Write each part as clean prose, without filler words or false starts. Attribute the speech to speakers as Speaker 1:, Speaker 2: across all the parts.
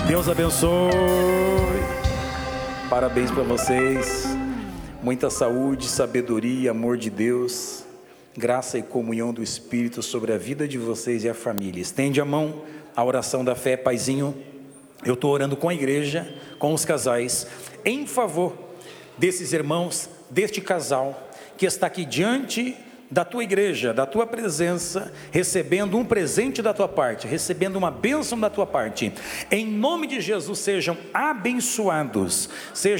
Speaker 1: Deus abençoe. Parabéns para vocês. Muita saúde, sabedoria, amor de Deus, graça e comunhão do Espírito sobre a vida de vocês e a família. Estende a mão, a oração da fé. Paizinho, eu estou orando com a igreja, com os casais, em favor desses irmãos, deste casal que está aqui diante da tua igreja, da tua presença, recebendo um presente da tua parte, recebendo uma bênção da tua parte. Em nome de Jesus, sejam abençoadas,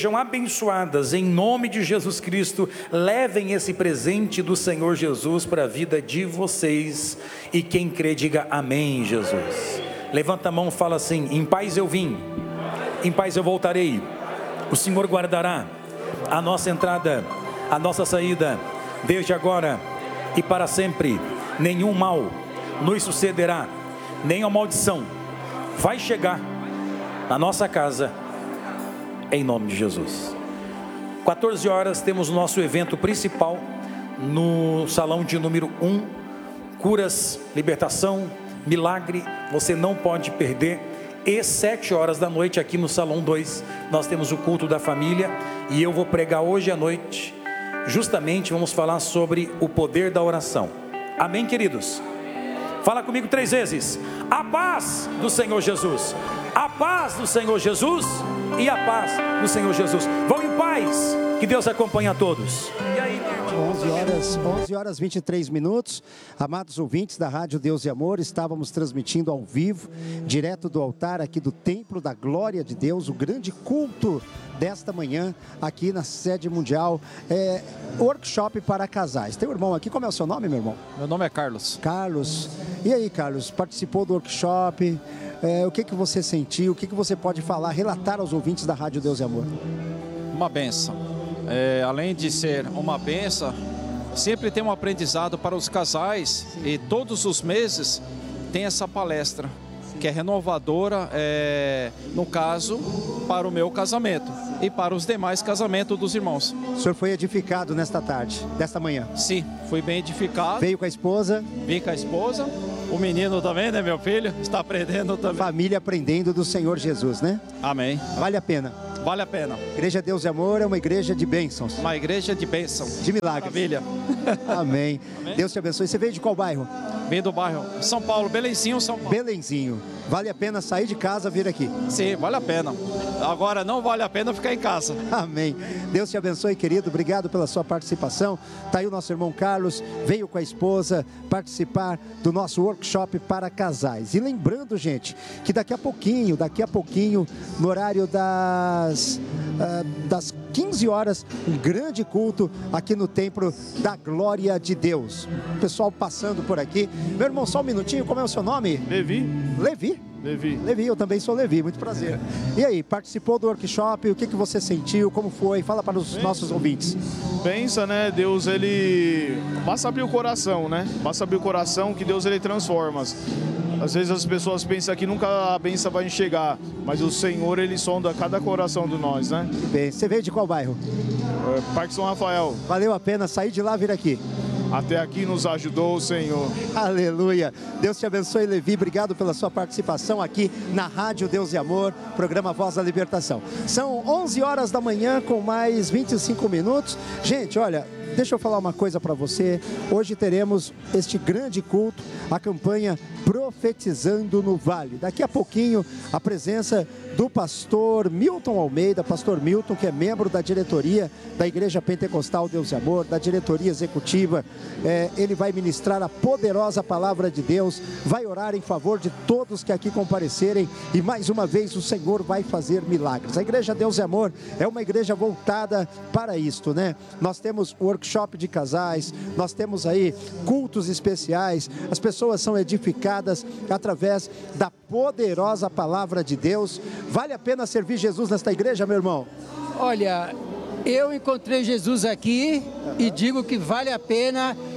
Speaker 1: em nome de Jesus Cristo. Levem esse presente do Senhor Jesus para a vida de vocês, e quem crê diga amém. Jesus, levanta a mão, fala assim: em paz eu vim, em paz eu voltarei. O Senhor guardará a nossa entrada, a nossa saída, desde agora e para sempre. Nenhum mal nos sucederá, nenhuma maldição vai chegar na nossa casa, em nome de Jesus. 14 horas temos o nosso evento principal no salão de número 1, curas, libertação, milagre, você não pode perder. E 7 horas da noite aqui no salão 2, nós temos o culto da família, e eu vou pregar hoje à noite. Justamente vamos falar sobre o poder da oração. Amém, queridos? Fala comigo 3 vezes: a paz do Senhor Jesus, a paz do Senhor Jesus e a paz do Senhor Jesus. Vão em paz, que Deus acompanhe a todos. E aí,
Speaker 2: 11 horas 23 minutos, amados ouvintes da Rádio Deus e Amor, estávamos transmitindo ao vivo, direto do altar aqui do Templo da Glória de Deus, o grande culto desta manhã, aqui na sede mundial, workshop para casais. Tem um irmão aqui, como é o seu nome, meu irmão?
Speaker 3: Meu nome é Carlos.
Speaker 2: Carlos, e aí, Carlos, participou do workshop, o que você sentiu, o que você pode falar, relatar aos ouvintes da Rádio Deus e Amor?
Speaker 3: Uma benção. Além de ser uma benção, sempre tem um aprendizado para os casais, e todos os meses tem essa palestra, que é renovadora, no caso, para o meu casamento e para os demais casamentos dos irmãos.
Speaker 2: O senhor foi edificado nesta tarde, desta manhã?
Speaker 3: Sim, fui bem edificado.
Speaker 2: Veio com a esposa?
Speaker 3: Vim com a esposa, o menino também, né, meu filho? Está aprendendo também.
Speaker 2: Família aprendendo do Senhor Jesus, né?
Speaker 3: Amém.
Speaker 2: Vale a pena.
Speaker 3: Vale a pena.
Speaker 2: Igreja Deus e Amor é uma igreja de bênçãos.
Speaker 3: Uma igreja de bênção.
Speaker 2: De milagres.
Speaker 3: Maravilha.
Speaker 2: Amém.
Speaker 3: Amém.
Speaker 2: Deus te abençoe. Você veio de qual bairro?
Speaker 3: Vim do bairro São Paulo, Belenzinho, São Paulo.
Speaker 2: Belenzinho. Vale a pena sair de casa, vir aqui?
Speaker 3: Sim, vale a pena. Agora não vale a pena ficar em casa.
Speaker 2: Amém. Deus te abençoe, querido. Obrigado pela sua participação. Está aí o nosso irmão Carlos, veio com a esposa participar do nosso workshop para casais. E lembrando, gente, que daqui a pouquinho, no horário das 15 horas, um grande culto aqui no Templo da Glória de Deus. O pessoal passando por aqui. Meu irmão, só um minutinho, como é o seu nome?
Speaker 4: Levi.
Speaker 2: Levi?
Speaker 4: Levi,
Speaker 2: eu também sou Levi, muito prazer. E aí, participou do workshop, o que você sentiu, como foi? Fala para os nossos ouvintes.
Speaker 4: Pensa, né, Deus, ele... Basta abrir o coração, né? Basta abrir o coração que Deus, ele transforma. Às vezes as pessoas pensam que nunca a bênção vai chegar, mas o Senhor, ele sonda cada coração de nós, né?
Speaker 2: Bem, você veio de qual bairro?
Speaker 4: Parque São Rafael.
Speaker 2: Valeu a pena sair de lá e vir aqui?
Speaker 4: Até aqui nos ajudou o Senhor.
Speaker 2: Aleluia. Deus te abençoe, Levi. Obrigado pela sua participação aqui na Rádio Deus e Amor, programa Voz da Libertação. São 11 horas da manhã com mais 25 minutos. Gente, olha, deixa eu falar uma coisa para você. Hoje teremos este grande culto, a campanha Profetizando no Vale. Daqui a pouquinho, a presença do pastor Milton Almeida, pastor Milton, que é membro da diretoria da Igreja Pentecostal Deus e Amor, da diretoria executiva. Ele vai ministrar a poderosa palavra de Deus, vai orar em favor de todos que aqui comparecerem, e mais uma vez o Senhor vai fazer milagres. A Igreja Deus e Amor é uma igreja voltada para isto, né? Nós temos workshop de casais, nós temos aí cultos especiais, as pessoas são edificadas através da poderosa palavra de Deus. Vale a pena servir Jesus nesta igreja, meu irmão?
Speaker 5: Olha, eu encontrei Jesus aqui e digo que vale a pena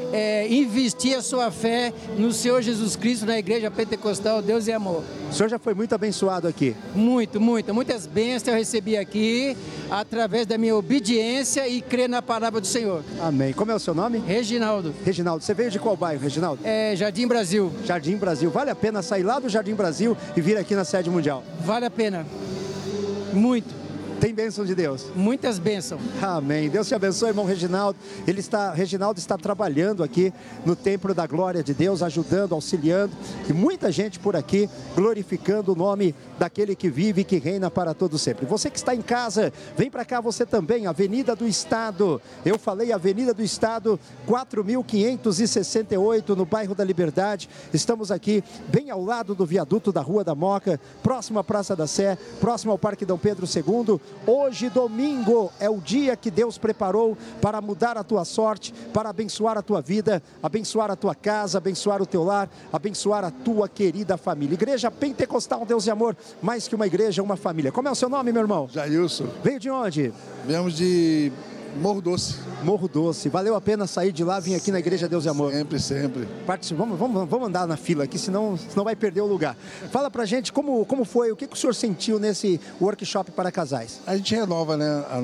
Speaker 5: investir a sua fé no Senhor Jesus Cristo, na Igreja Pentecostal Deus e Amor.
Speaker 2: O senhor já foi muito abençoado aqui.
Speaker 5: Muitas bênçãos eu recebi aqui, através da minha obediência e crer na palavra do Senhor.
Speaker 2: Amém. Como é o seu nome?
Speaker 5: Reginaldo.
Speaker 2: Reginaldo, você veio de qual bairro, Reginaldo?
Speaker 5: Jardim Brasil.
Speaker 2: Jardim Brasil. Vale a pena sair lá do Jardim Brasil e vir aqui na sede mundial?
Speaker 5: Vale a pena. Muito.
Speaker 2: Tem bênção de Deus?
Speaker 5: Muitas bênçãos.
Speaker 2: Amém. Deus te abençoe, irmão Reginaldo. Reginaldo está trabalhando aqui no Templo da Glória de Deus, ajudando, auxiliando. E muita gente por aqui glorificando o nome daquele que vive e que reina para todo sempre. Você que está em casa, vem para cá você também, Avenida do Estado. Eu falei Avenida do Estado, 4.568, no bairro da Liberdade. Estamos aqui bem ao lado do viaduto da Rua da Moca, próximo à Praça da Sé, próximo ao Parque Dom Pedro II. Hoje, domingo, é o dia que Deus preparou para mudar a tua sorte, para abençoar a tua vida, abençoar a tua casa, abençoar o teu lar, abençoar a tua querida família. Igreja Pentecostal Deus e Amor, mais que uma igreja, uma família. Como é o seu nome, meu irmão?
Speaker 6: Jailson.
Speaker 2: Veio de onde?
Speaker 6: Viemos de Morro Doce.
Speaker 2: Morro Doce. Valeu a pena sair de lá, vir aqui na Igreja Deus e Amor?
Speaker 6: Sempre.
Speaker 2: Vamos andar na fila aqui, senão vai perder o lugar. Fala pra gente como foi, o que o senhor sentiu nesse workshop para casais?
Speaker 6: A gente renova, né, a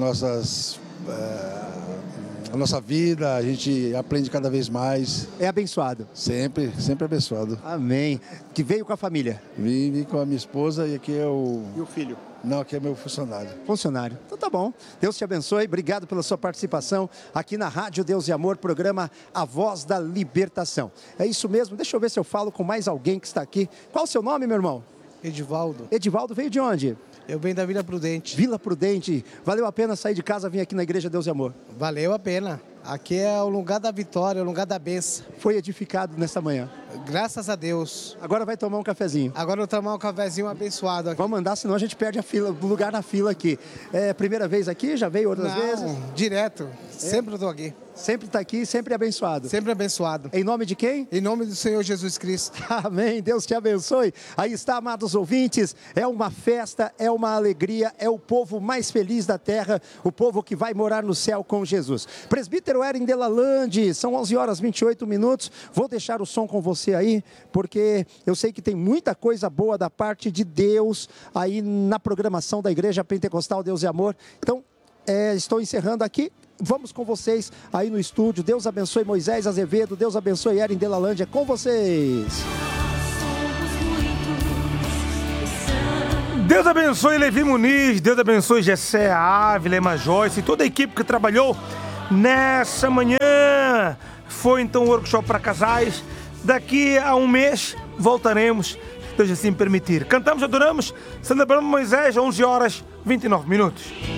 Speaker 6: nossa vida, a gente aprende cada vez mais.
Speaker 2: É abençoado?
Speaker 6: Sempre abençoado.
Speaker 2: Amém. Que veio com a família?
Speaker 6: Vim com a minha esposa e aqui é o...
Speaker 2: E o filho?
Speaker 6: Não, aqui é meu funcionário.
Speaker 2: Funcionário. Então tá bom. Deus te abençoe. Obrigado pela sua participação aqui na Rádio Deus e Amor, programa A Voz da Libertação. É isso mesmo. Deixa eu ver se eu falo com mais alguém que está aqui. Qual o seu nome, meu irmão?
Speaker 7: Edivaldo.
Speaker 2: Edivaldo veio de onde?
Speaker 7: Eu venho da Vila Prudente.
Speaker 2: Vila Prudente. Valeu a pena sair de casa, vir aqui na Igreja Deus e Amor?
Speaker 7: Valeu a pena. Aqui é o lugar da vitória, o lugar da bênção.
Speaker 2: Foi edificado nesta manhã?
Speaker 7: Graças a Deus.
Speaker 2: Agora vai tomar um cafezinho?
Speaker 7: Agora eu vou tomar um cafezinho abençoado aqui.
Speaker 2: Vamos andar, senão a gente perde o lugar na fila aqui. É primeira vez aqui? Já veio outras vezes?
Speaker 7: Direto. Sempre eu tô aqui.
Speaker 2: Sempre está aqui, sempre abençoado.
Speaker 7: Sempre abençoado.
Speaker 2: Em nome de quem?
Speaker 7: Em nome do Senhor Jesus Cristo.
Speaker 2: Amém. Deus te abençoe. Aí está, amados ouvintes. É uma festa, é uma alegria, é o povo mais feliz da terra, o povo que vai morar no céu com Jesus. Presbítero Eren Delalande, são 11h28. Vou deixar o som com você aí, porque eu sei que tem muita coisa boa da parte de Deus aí na programação da Igreja Pentecostal Deus e Amor. Então, estou encerrando aqui. Vamos com vocês aí no estúdio. Deus abençoe Moisés Azevedo, Deus abençoe Eren Delalande, é com vocês.
Speaker 8: Deus abençoe Levi Muniz, Deus abençoe Gessé Ávila, Emma Joyce e toda a equipe que trabalhou nessa manhã. Foi então um workshop para casais. Daqui a um mês voltaremos, Deus assim permitir. Cantamos, adoramos, celebramos Moisés, 11h29.